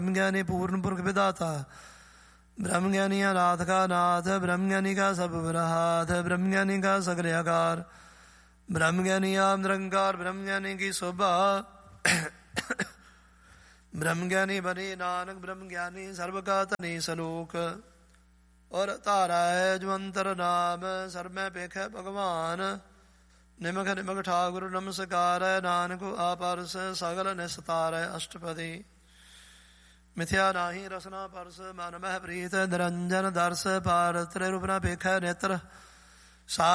ज्ञानी पूर्ण पुरख विदाता, ब्रह्म ज्ञानी अनाथ का नाथ, ब्रह्म ज्ञानी का सब बृहात, ब्रह्म ज्ञानी का सगले आकार, ब्रह्म ज्ञानी आम निरंकार, ब्रह्म ज्ञानी की शोभा, ब्रह्म ज्ञानी बनी नानक, ब्रह्म ज्ञानी सर्व का तनी सलोक। और तारा है जो अंतर नाम, सर्व में पेख है भगवान, निमख निमख ठाकुर नमस्कार है, नानक आपरस सगल निस्तार है अष्टपदी। मिथ्या नाही रसना परस, मन मह प्रीत निरंजन दर्श, पार त्रिरूपना पेख नेत्र।